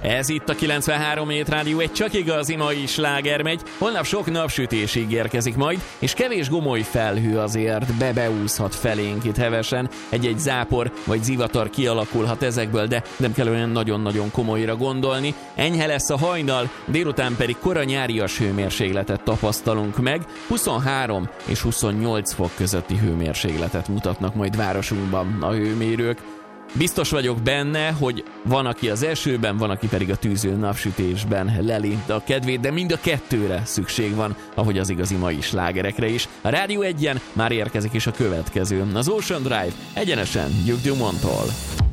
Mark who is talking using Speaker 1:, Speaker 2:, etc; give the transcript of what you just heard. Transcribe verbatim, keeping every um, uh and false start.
Speaker 1: Ez itt a kilencvenhárom hét Rádió, egy csak igazi mai sláger megy. Holnap sok napsütés ígérkezik majd, és kevés gomoly felhő azért bebeúszhat felénk itt hevesen. Egy-egy zápor vagy zivatar kialakulhat ezekből, de nem kell olyan nagyon-nagyon komolyra gondolni. Enyhe lesz a hajnal, délután pedig kora nyárias hőmérsékletet tapasztalunk meg. huszonhárom és huszonnyolc fok közötti hőmérsékletet mutatnak majd városunkban a hőmérők. Biztos vagyok benne, hogy van, aki az esőben, van, aki pedig a tűző napsütésben leli a kedvét, de mind a kettőre szükség van, ahogy az igazi mai slágerekre is. A Rádió egyen már érkezik is a következő, az Ocean Drive egyenesen Duke Dumont-tól.